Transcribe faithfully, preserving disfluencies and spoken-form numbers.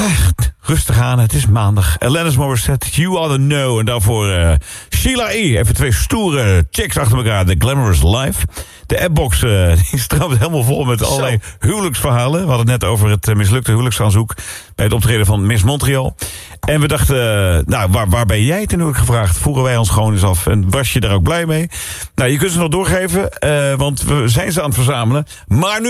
Rustig aan, het is maandag. Alanis Morissette, You Oughta Know. En daarvoor uh, Sheila E. Even twee stoere chicks achter elkaar. The Glamorous Life. De appbox uh, die stroomt helemaal vol met allerlei huwelijksverhalen. We hadden het net over het uh, mislukte huwelijksaanzoek bij het optreden van Miss Montreal. En we dachten, uh, nou, waar, waar ben jij ten huwelijk gevraagd? Vroegen wij ons gewoon eens af. En was je daar ook blij mee? Nou, je kunt ze nog doorgeven, uh, want we zijn ze aan het verzamelen. Maar nu